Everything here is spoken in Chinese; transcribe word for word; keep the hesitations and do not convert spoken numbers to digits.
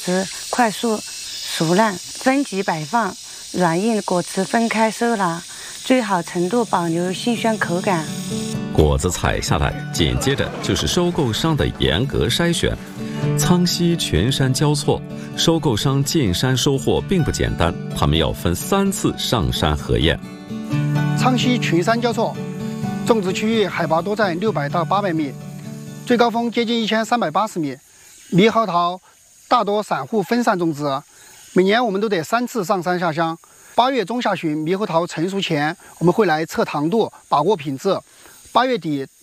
是快速熟烂，分级摆放，软硬果实分开收纳，最好程度保留新鲜口感。 果子采下来，紧接着就是收购商的严格筛选。苍溪群山交错，收购商进山收货并不简单，他们要分三次上山核验。 苍溪群山交错，种植区域海拔多在六百到八百米，最高峰接近一千三百八十米。猕猴桃大多散户分散种植，每年我们都得三次上山下乡。八月中下旬猕猴桃成熟前，我们会来测糖度，把握品质。八月底